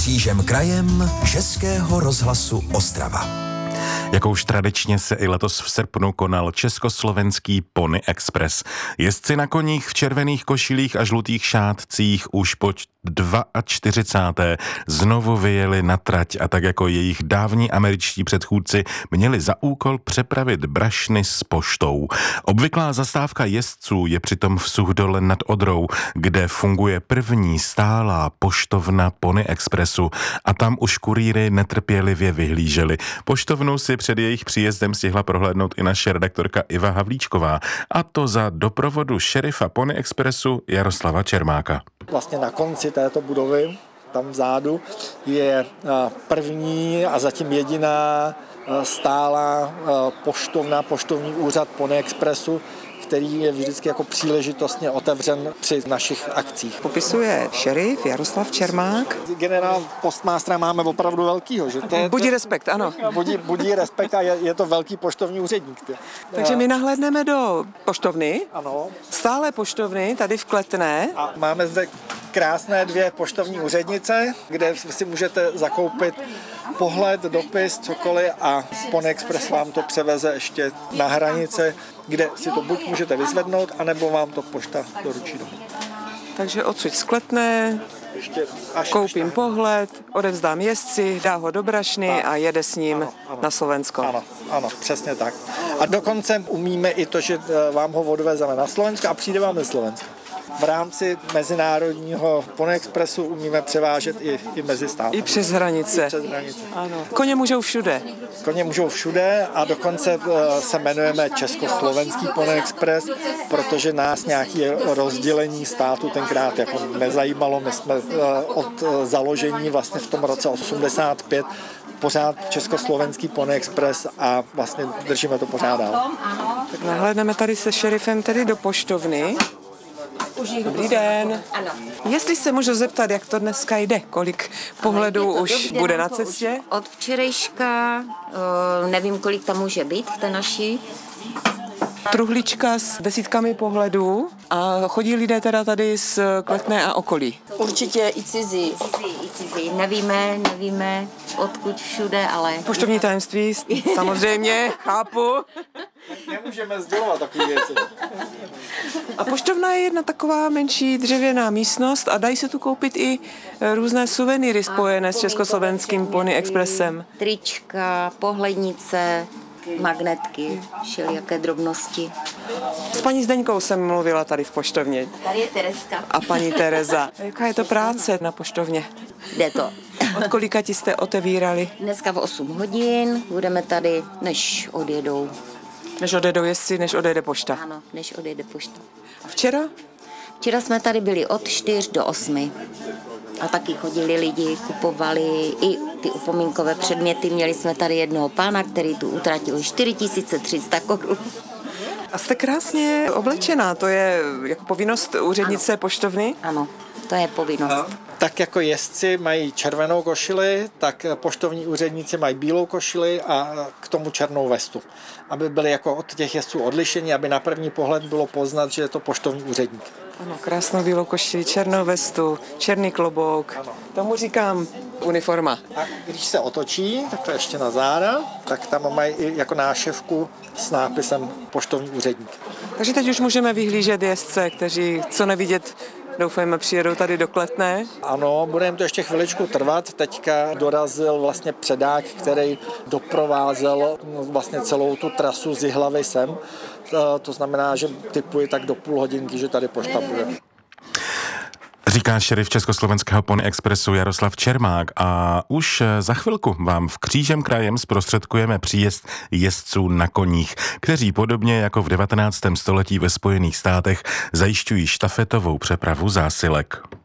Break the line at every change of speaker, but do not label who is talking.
Křížem krajem Českého rozhlasu Ostrava.
Jako už tradičně se i letos v srpnu konal československý Pony Express. Jezdci na koních v červených košilích a žlutých šátcích už po 42. znovu vyjeli na trať a tak jako jejich dávní američtí předchůdci měli za úkol přepravit brašny s poštou. Obvyklá zastávka jezdců je přitom v Suchdole nad Odrou, kde funguje první stálá poštovna Pony Expressu a tam už kurýry netrpělivě vyhlíželi. Poštovnu si před jejich příjezdem stihla prohlédnout i naše redaktorka Iva Havlíčková, a to za doprovodu šerifa Pony Expressu Jaroslava Čermáka.
Vlastně na konci této budovy, tam vzadu, je první a zatím jediná stálá poštovna, poštovní úřad Pony Expressu, který je vždycky jako příležitostně otevřen při našich akcích.
Popisuje šerif Jaroslav Čermák.
Generál postmástra máme opravdu velkýho, že?
Budí respekt, ano.
Budí respekt a je to velký poštovní úředník.
Takže my nahlédneme do poštovny,
ano.
Stále poštovny, tady v Kletné.
A máme zde krásné 2 poštovní úřednice, kde si můžete zakoupit pohled, dopis, cokoliv a Pony Express vám to převeze ještě na hranice, kde si to buď můžete vyzvednout, anebo vám to pošta doručí domů.
Takže odsud z Kletné, koupím pohled, odevzdám jezdci, dá ho do brašny a jede s ním na Slovensko.
Ano, přesně tak. A dokonce umíme i to, že vám ho odvezeme na Slovensko a přijde vám ze Slovenska. V rámci mezinárodního Pony Expressu umíme převážet i mezi státy.
I přes hranice. Ano. Koně můžou všude.
Koně můžou všude a dokonce se jmenujeme Československý Pony Express, protože nás nějaké rozdělení státu tenkrát jako nezajímalo. My jsme od založení vlastně v tom roce 85 pořád Československý Pony Express a vlastně držíme to pořád dál.
Tak nahlédneme tady se šerifem tedy do poštovny. Dobrý den.
Ano.
Jestli se můžu zeptat, jak to dneska jde, kolik pohledů už bude na cestě?
Od včerejška, nevím, kolik tam může být v té naší.
Truhlička s desítkami pohledů a chodí lidé teda tady z Kletné a okolí.
Určitě i cizí. Nevíme, odkud všude, ale...
Poštovní tajemství, samozřejmě, chápu.
Nemůžeme sdělovat takové věci.
A poštovna je jedna taková menší dřevěná místnost a dají se tu koupit i různé suvenýry spojené s československým Pony Expressem.
Trička, pohlednice, magnetky, všelijaké drobnosti.
S paní Zdeňkou jsem mluvila tady v poštovně.
Tady je Tereska.
A paní Tereza. Jaká je to práce na poštovně?
Jde to.
Od kolika ti jste otevírali?
Dneska v 8 hodin, budeme tady, než odjedou.
Než odjedou jezdci, než odjede pošta.
Ano, než odjede pošta.
A včera?
Včera jsme tady byli od 4 do 8. A taky chodili lidi, kupovali i ty upomínkové předměty. Měli jsme tady jednoho pána, který tu utratil 4300 korun.
A jste krásně oblečená, to je jako povinnost úřednice poštovny?
Ano, to je povinnost.
Tak jako jezdci mají červenou košili, tak poštovní úředníci mají bílou košili a k tomu černou vestu. Aby byli jako od těch jezdců odlišení, aby na první pohled bylo poznat, že je to poštovní úředník.
Ano, krásnou bílou košili, černou vestu, černý klobouk. Ano. Tomu říkám uniforma.
A když se otočí, tak to ještě na záda, tak tam mají i jako náševku s nápisem poštovní úředník.
Takže teď už můžeme vyhlížet jezdce, kteří, co nevidět, doufejme, přijedou tady do Kletné.
Ano, bude jim to ještě chviličku trvat. Teďka dorazil vlastně předák, který doprovázel vlastně celou tu trasu z Jihlavy sem. To znamená, že typuji tak do půl hodinky, že tady pošta bude.
Říká šerif Československého Pony Expressu Jaroslav Čermák a už za chvilku vám v Křížem krajem zprostředkujeme příjezd jezdců na koních, kteří podobně jako v 19. století ve Spojených státech zajišťují štafetovou přepravu zásilek.